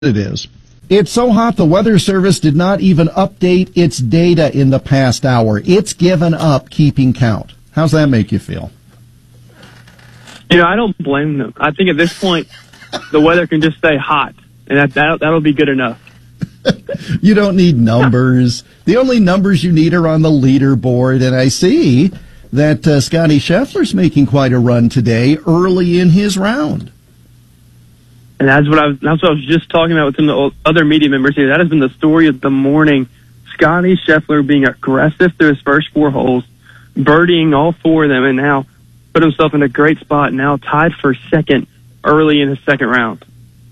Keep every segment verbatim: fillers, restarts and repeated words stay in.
it is. It's so hot the Weather Service did not even update its data in the past hour. It's given up keeping count. How's that make you feel? You know, I don't blame them. I think at this point, the weather can just stay hot, and that, that'll, that'll be good enough. You don't need numbers. The only numbers you need are on the leaderboard, and I see that uh, Scotty Scheffler's making quite a run today early in his round. And that's what I was, that's what I was just talking about with some of the other media members here. That has been the story of the morning. Scotty Scheffler being aggressive through his first four holes, birdieing all four of them, and now put himself in a great spot, now tied for second early in his second round.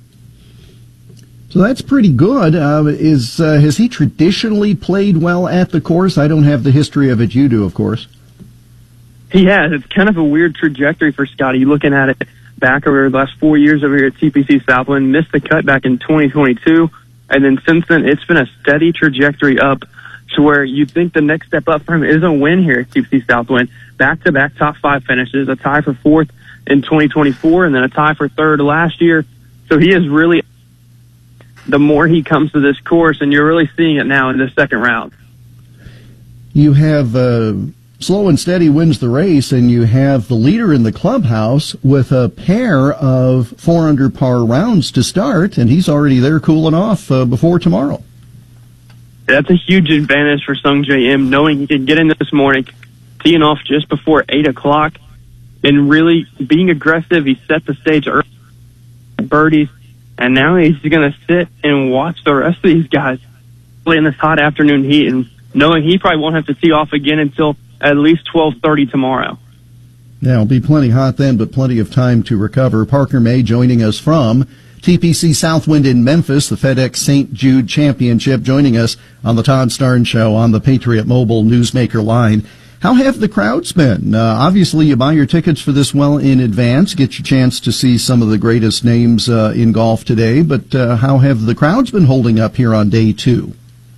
So that's pretty good. Uh, is uh, has he traditionally played well at the course? I don't have the history of it. You do, of course. He has. It's kind of a weird trajectory for Scotty. Looking at it back over the last four years over here at T P C Southwind, missed the cut back in twenty twenty-two, and then since then it's been a steady trajectory up to where you'd think the next step up for him is a win here at T P C Southwind. Back-to-back top five finishes, a tie for fourth in twenty twenty-four, and then a tie for third last year. So he is really, the more he comes to this course, and you're really seeing it now in the second round. You have uh, slow and steady wins the race, and you have the leader in the clubhouse with a pair of four under par rounds to start, and he's already there cooling off uh, before tomorrow. That's a huge advantage for Sung J M, knowing he could get in this morning, teeing off just before eight o'clock, and really being aggressive. He set the stage early, birdies, and now he's going to sit and watch the rest of these guys play in this hot afternoon heat, and knowing he probably won't have to tee off again until at least twelve thirty tomorrow. Yeah, it'll be plenty hot then, but plenty of time to recover. Parker May joining us from T P C Southwind in Memphis, the FedEx Saint Jude Championship, joining us on the Todd Starnes Show on the Patriot Mobile Newsmaker line. How have the crowds been? Uh, obviously, you buy your tickets for this well in advance, get your chance to see some of the greatest names uh, in golf today, but uh, how have the crowds been holding up here on day two?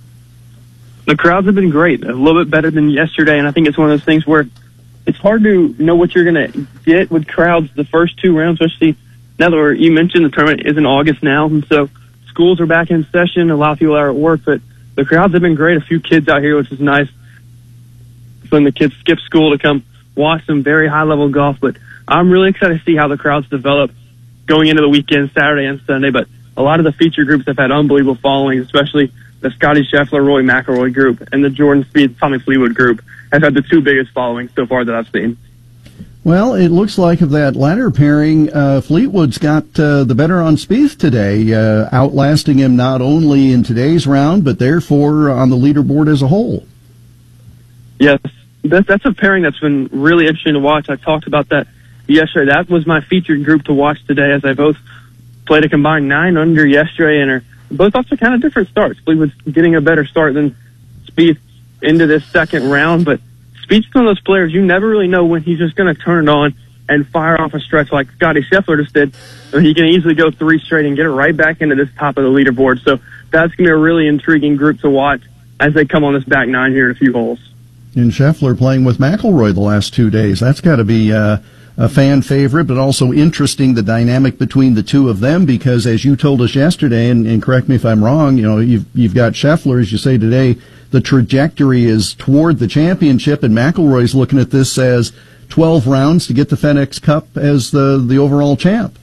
The crowds have been great, a little bit better than yesterday, and I think it's one of those things where it's hard to know what you're going to get with crowds the first two rounds, especially now that we're, you mentioned the tournament is in August now, and so schools are back in session, a lot of people are at work, but the crowds have been great, a few kids out here, which is nice. When the kids skip school to come watch some very high-level golf, but I'm really excited to see how the crowds develop going into the weekend, Saturday and Sunday, but a lot of the feature groups have had unbelievable followings, especially the Scotty Scheffler, Rory McIlroy group, and the Jordan Spieth, Tommy Fleetwood group have had the two biggest followings so far that I've seen. Well, it looks like of that latter pairing, uh, Fleetwood's got uh, the better on Spieth today, uh, outlasting him not only in today's round, but therefore on the leaderboard as a whole. Yes, that's, that's a pairing that's been really interesting to watch. I talked about that yesterday. That was my featured group to watch today, as they both played a combined nine under yesterday and are both off to kind of different starts. Fleetwood's getting a better start than Spieth into this second round, but Spieth's one of those players you never really know when he's just going to turn it on and fire off a stretch like Scotty Scheffler just did. I mean, he can easily go three straight and get it right back into this top of the leaderboard. So that's going to be a really intriguing group to watch as they come on this back nine here in a few holes. And Scheffler playing with McIlroy the last two days. That's got to be uh, a fan favorite, but also interesting, the dynamic between the two of them, because as you told us yesterday, and, and correct me if I'm wrong, you know, you've, you've got Scheffler, as you say today, the trajectory is toward the championship, and McIlroy's looking at this as twelve rounds to get the FedEx Cup as the, the overall champ.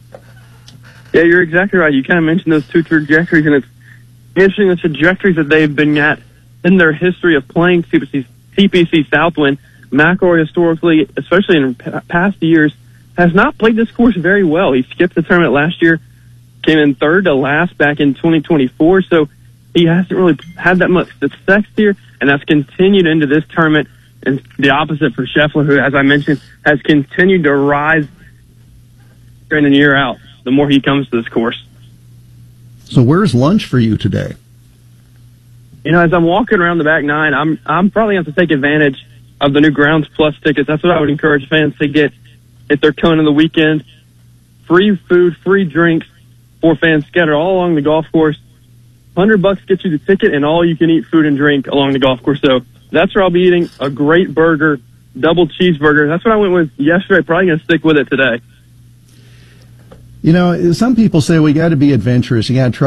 Yeah, you're exactly right. You kind of mentioned those two trajectories, and it's interesting the trajectories that they've been at in their history of playing T P C, T P C Southwind. McIlroy historically, especially in past years, has not played this course very well. He skipped the tournament last year, came in third to last back in twenty twenty-four, so he hasn't really had that much success here, and that's continued into this tournament. And the opposite for Scheffler, who, as I mentioned, has continued to rise year in and year out the more he comes to this course. So where's lunch for you today? You know, as I'm walking around the back nine, I'm I'm probably going to have to take advantage of the new Grounds Plus tickets. That's what I would encourage fans to get if they're coming to the weekend. Free food, free drinks for fans scattered all along the golf course. Hundred bucks gets you the ticket and all you can eat food and drink along the golf course. So that's where I'll be eating a great burger, double cheeseburger. That's what I went with yesterday. Probably going to stick with it today. You know, some people say we got to be adventurous. You got to try